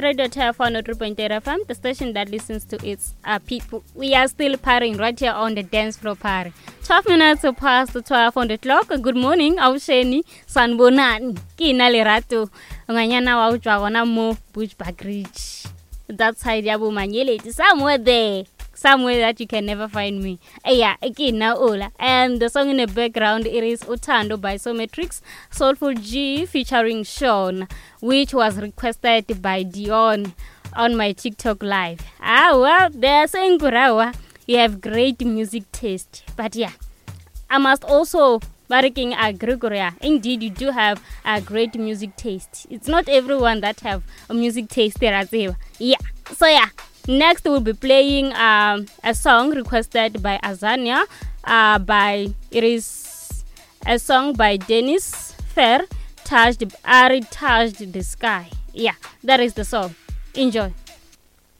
Radio Tire 103.8 FM, the station that listens to its people. We are still partying right here on the dance floor party. 12 minutes past 12 on the clock. Good morning, Ausheni, Sanbonani, Kina Lerato, Nganyana Wauchwana Mo, Bushback Ridge. That's Haidiabu Manyele. It's somewhere there. Somewhere that you can never find me. Yeah, again, now Ola. And the song in the background, it is Otando by Sometrix, Soulful G featuring Sean, which was requested by Dion on my TikTok live. Well, they're saying, Kurawa, you have great music taste. But yeah, I must also Bariking Gregoria. Indeed, you do have a great music taste. It's not everyone that have a music taste there as well. Yeah, so yeah. Next, we'll be playing a song requested by Azania. It is a song by Dennis Fair, Touched the Sky. Yeah, that is the song. Enjoy.